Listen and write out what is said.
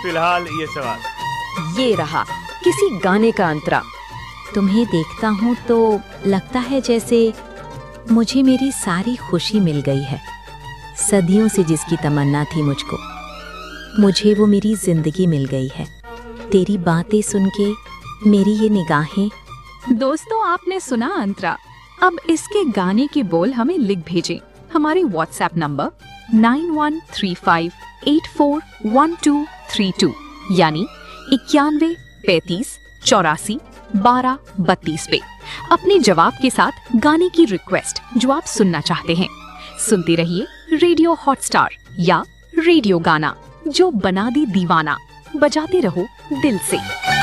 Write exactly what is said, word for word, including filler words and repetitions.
फिलहाल ये सवाल। ये रहा किसी गाने का अंतरा। तुम्हें देखता हूँ तो लगता है जैसे मुझे मेरी सारी खुशी मिल गई है। सदियों से जिसकी तमन्ना थी मुझको, मुझे वो मेरी जिंदगी मिल गई है। तेरी बातें सुन के मेरी ये निगाहें। दोस्तों, आपने सुना अंतरा। अब इसके गाने के बोल हमें लिख भेजें हमारे WhatsApp number nine one three five eight four one two three to यानी इक्यानवे पैंतीस चौरासी बारह बत्तीस पे अपने जवाब के साथ गाने की रिक्वेस्ट जो आप सुनना चाहते हैं। सुनते रहिए रेडियो हॉटस्टार या रेडियो गाना, जो बना दी दीवाना। बजाते रहो दिल से।